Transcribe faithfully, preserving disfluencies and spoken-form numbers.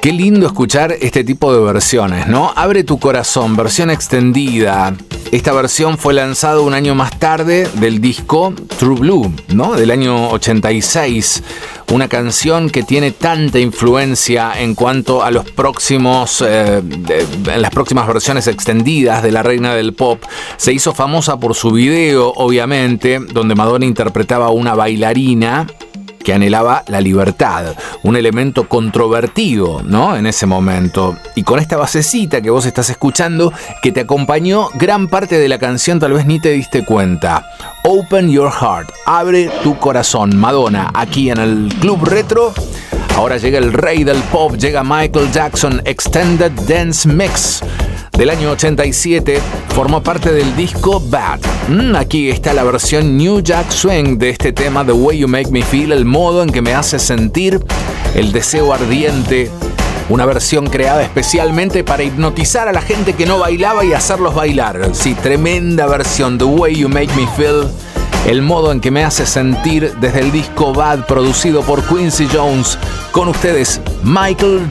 Qué lindo escuchar este tipo de versiones, ¿no? Abre tu corazón, versión extendida. Esta versión fue lanzada un año más tarde del disco True Blue, ¿no? Del año ochenta y seis. Una canción que tiene tanta influencia en cuanto a los próximos, eh, de, en las próximas versiones extendidas de la reina del pop. Se hizo famosa por su video, obviamente, donde Madonna interpretaba a una bailarina que anhelaba la libertad, un elemento controvertido, ¿no? En ese momento. Y con esta basecita que vos estás escuchando, que te acompañó gran parte de la canción, tal vez ni te diste cuenta. Open Your Heart, abre tu corazón. Madonna, aquí en el Club Retro. Ahora llega el rey del pop, llega Michael Jackson Extended Dance Mix. Del año ochenta y siete, formó parte del disco Bad. Mm, aquí está la versión New Jack Swing de este tema, The Way You Make Me Feel, el modo en que me hace sentir, el deseo ardiente. Una versión creada especialmente para hipnotizar a la gente que no bailaba y hacerlos bailar. Sí, tremenda versión, The Way You Make Me Feel, el modo en que me hace sentir, desde el disco Bad, producido por Quincy Jones. Con ustedes, Michael